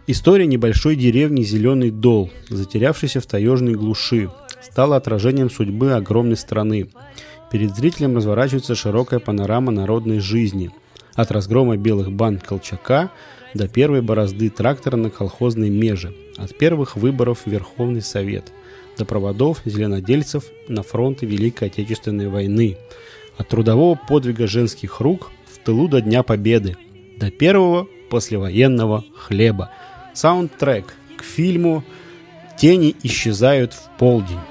История небольшой деревни Зеленый Дол, затерявшейся в таежной глуши, стала отражением судьбы огромной страны. Перед зрителем разворачивается широкая панорама народной жизни. От разгрома белых банд Колчака до первой борозды трактора на колхозной меже. От первых выборов в Верховный Совет до проводов зеленодельцев на фронте Великой Отечественной войны. От трудового подвига женских рук в тылу до Дня Победы. До первого послевоенного хлеба. Саундтрек к фильму «Тени исчезают в полдень».